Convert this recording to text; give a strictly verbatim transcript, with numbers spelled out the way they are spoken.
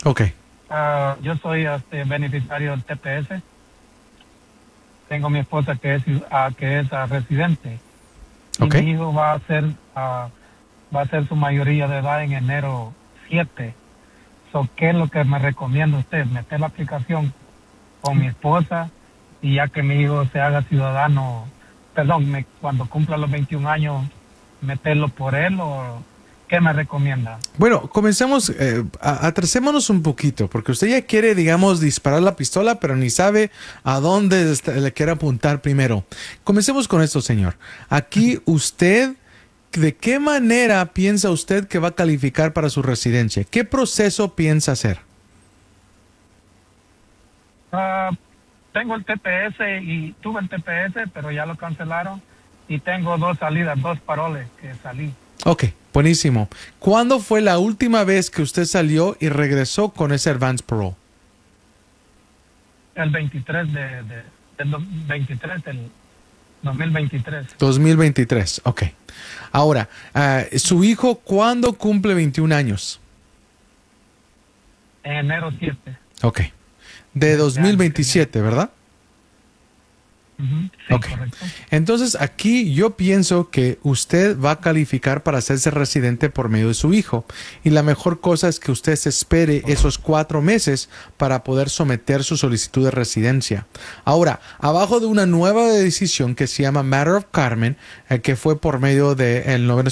Ok. Ah, yo soy este, beneficiario del T P S. Tengo mi esposa que es, ah, que es ah, residente. Y Ok. mi hijo va a hacer, ah, va a hacer su mayoría de edad en enero siete. So, ¿qué es lo que me recomienda usted? Meter la aplicación con mi esposa y ya que mi hijo se haga ciudadano, perdón, me, cuando cumpla los veintiún años, meterlo por él, o ¿qué me recomienda? Bueno, comencemos, eh, a- atrasémonos un poquito, porque usted ya quiere, digamos, disparar la pistola, pero ni sabe a dónde está- le quiere apuntar primero. Comencemos con esto, señor. Aquí usted, ¿de qué manera piensa usted que va a calificar para su residencia? ¿Qué proceso piensa hacer? Ah, tengo el T P S y tuve el T P S, pero ya lo cancelaron y tengo dos salidas, dos paroles que salí. Ok, buenísimo. ¿Cuándo fue la última vez que usted salió y regresó con ese advance parole? El veintitrés de, de, del do- veintitrés del dos mil veintitrés, dos mil veintitrés, ok. Ahora, ah, ¿su hijo cuándo cumple veintiún años? en enero siete Ok. De de este año que viene. dos mil veintisiete, ¿verdad? Ujú, sí, Ok. correcto. Entonces aquí yo pienso que usted va a calificar para hacerse residente por medio de su hijo. Y la mejor cosa es que usted se espere esos cuatro meses para poder someter su solicitud de residencia. Ahora, abajo de una nueva decisión que se llama Matter of Carmen, eh, que fue por medio del noveno